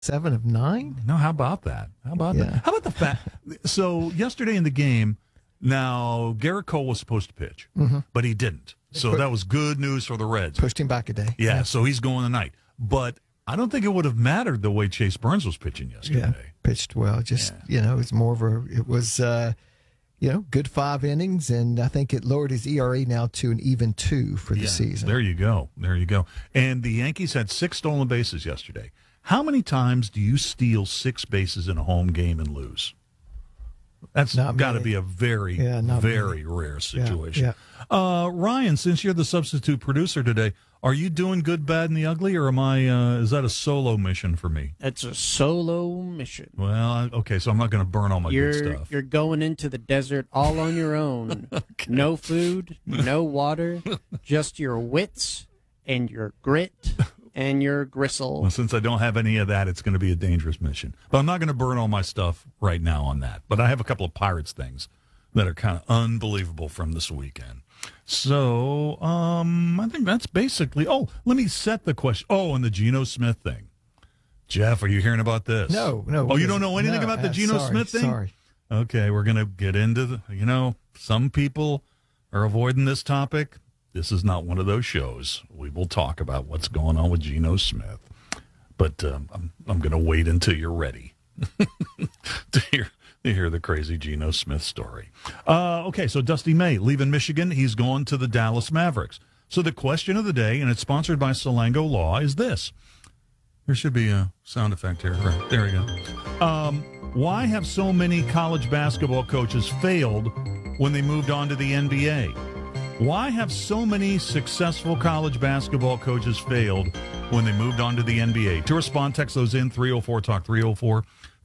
7 of 9? No, how about that? How about the fact? So yesterday in the game, now Garrett Cole was supposed to pitch, but he didn't. So that was good news for the Reds. Pushed him back a day. Yeah, so he's going tonight. But I don't think it would have mattered the way Chase Burns was pitching yesterday. Yeah, pitched well. Just, it's more of it was, good 5 innings, and I think it lowered his ERA now to an even 2 for the season. There you go. And the Yankees had 6 stolen bases yesterday. How many times do you steal 6 bases in a home game and lose? That's got to be a very, very rare situation. Ryan, since you're the substitute producer today, are you doing good, bad, and the ugly, or is that a solo mission for me? It's a solo mission. Well, okay, so I'm not going to burn all my good stuff. You're going into the desert all on your own. Okay. No food, no water, just your wits and your grit and your gristle. Well, since I don't have any of that, it's going to be a dangerous mission. But I'm not going to burn all my stuff right now on that. But I have a couple of Pirates things that are kind of unbelievable from this weekend. So I think that's basically. Oh, let me set the question. Oh, and the Geno Smith thing. Jeff, are you hearing about this? No. Oh, you don't know anything about the Geno Smith thing? Sorry. Okay, we're going to get into some people are avoiding this topic. This is not one of those shows. We will talk about what's going on with Geno Smith. But I'm going to wait until you're ready to hear the crazy Geno Smith story. Okay, so Dusty May leaving Michigan. He's going to the Dallas Mavericks. So the question of the day, and it's sponsored by Salango Law, is this. There should be a sound effect here. Right, there we go. Why have so many college basketball coaches failed when they moved on to the NBA? Why have so many successful college basketball coaches failed when they moved on to the NBA? To respond, text those in 304-TALK 304.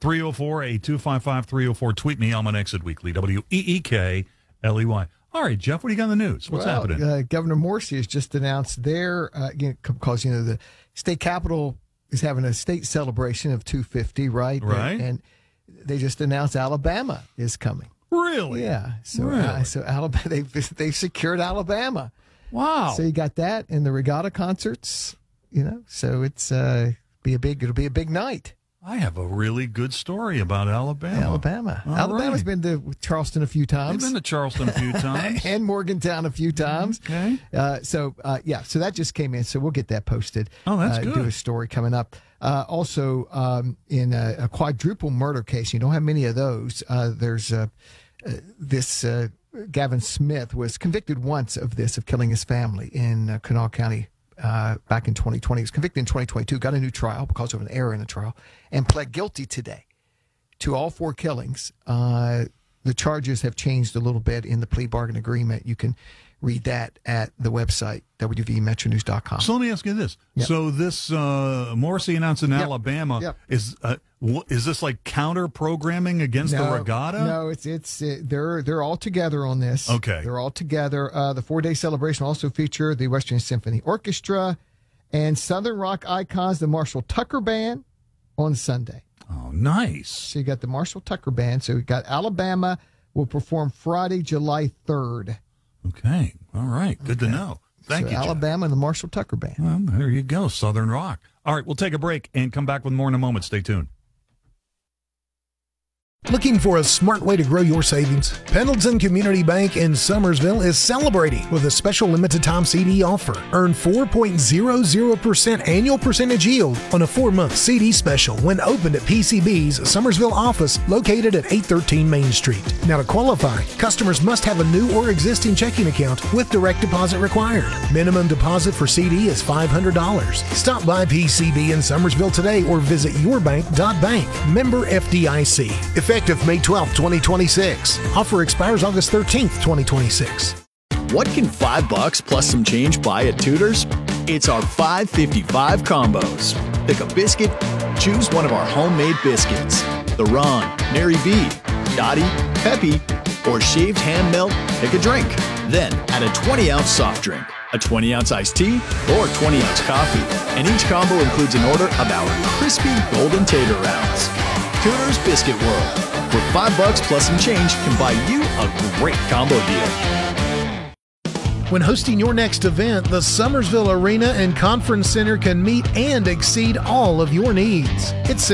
304-8255-304. Tweet me. I'm on Exit Weekly. WEEKLEY. All right, Jeff, what do you got in the news? What's happening? Governor Morsi has just announced because the state capitol is having a state celebration of 250, right? Right. And they just announced Alabama is coming. Really? Yeah. So, really? So Alabama, they've secured Alabama. Wow. So you got that and the regatta concerts. So it'll be a big night. I have a really good story about Alabama. Alabama's been to Charleston a few times. They've been to Charleston a few times. And Morgantown a few times. Okay. So that just came in. So we'll get that posted. Oh, that's good. Do a story coming up. Also, in a quadruple murder case, you don't have many of those. There's this Gavin Smith was convicted once of killing his family in Kanawha County. Back in 2020. He was convicted in 2022, got a new trial because of an error in the trial, and pled guilty today to all 4 killings. The charges have changed a little bit in the plea bargain agreement. You can read that at the website, wvmetronews.com. So let me ask you this. Yep. So this Morsi announced in Alabama, is this like counter-programming against the regatta? No, they're all together on this. Okay. They're all together. The 4-day celebration will also feature the Western Symphony Orchestra and Southern rock icons, the Marshall Tucker Band, on Sunday. Oh, nice. So you got the Marshall Tucker Band. So we got Alabama will perform Friday, July 3rd. Okay. All right. Good to know. Thank you, Alabama and the Marshall Tucker Band. Well, there you go. Southern rock. All right. We'll take a break and come back with more in a moment. Stay tuned. Looking for a smart way to grow your savings? Pendleton Community Bank in Summersville is celebrating with a special limited-time CD offer. Earn 4.00% annual percentage yield on a 4-month CD special when opened at PCB's Summersville office located at 813 Main Street. Now, to qualify, customers must have a new or existing checking account with direct deposit required. Minimum deposit for CD is $500. Stop by PCB in Summersville today or visit yourbank.bank. Member FDIC. Effective May 12, 2026. Offer expires August 13th, 2026. What can $5 plus some change buy at Tudor's? It's our 555 combos. Pick a biscuit, choose one of our homemade biscuits. The Ron, Mary B, Dottie, Peppy, or shaved ham melt, pick a drink. Then add a 20-ounce soft drink, a 20-ounce iced tea, or 20-ounce coffee. And each combo includes an order of our crispy golden tater rounds. Tudor's Biscuit World, where $5 plus some change can buy you a great combo deal. When hosting your next event, the Summersville Arena and Conference Center can meet and exceed all of your needs. It's